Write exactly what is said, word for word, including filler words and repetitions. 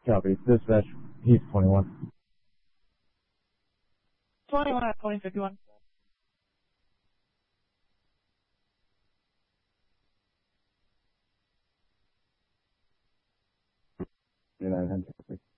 Copy. Dispatch. He's twenty-one. twenty-one at twenty fifty-one. nine hundred.